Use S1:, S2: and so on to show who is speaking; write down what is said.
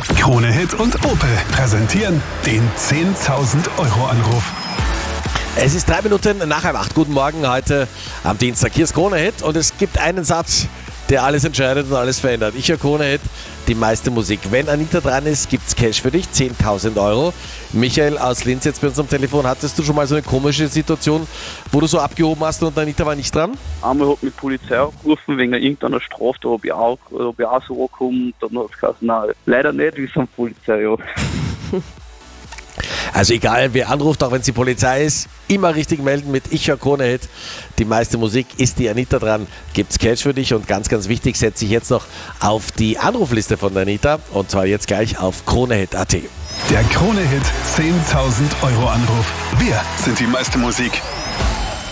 S1: Krone Hit und Opel präsentieren den 10.000 Euro Anruf.
S2: Es ist 3 Minuten nach 8. Guten Morgen, heute am Dienstag. Hier ist Krone Hit und es gibt einen Satz, der alles entscheidet und alles verändert. Ich höre Krone Hit, die meiste Musik. Wenn Anita dran ist, gibt's Cash für dich, 10.000 Euro. Michael aus Linz jetzt bei uns am Telefon. Hattest du schon mal so eine komische Situation, wo du so abgehoben hast und Anita war nicht dran?
S3: Einmal hat mich die Polizei angerufen wegen irgendeiner Strafe, da habe ich auch so angekommen. Dann hat es gesagt, nein, leider nicht, wir sind Polizei, ja.
S2: Also egal, wer anruft, auch wenn es die Polizei ist, immer richtig melden mit Ich höre Krone Hit. Die meiste Musik ist die Anita dran. Gibt's Cash für dich und ganz, ganz wichtig, setze ich jetzt noch auf die Anrufliste von der Anita und zwar jetzt gleich auf kronehit.at.
S1: Der Krone Hit 10.000 Euro Anruf. Wir sind die meiste Musik.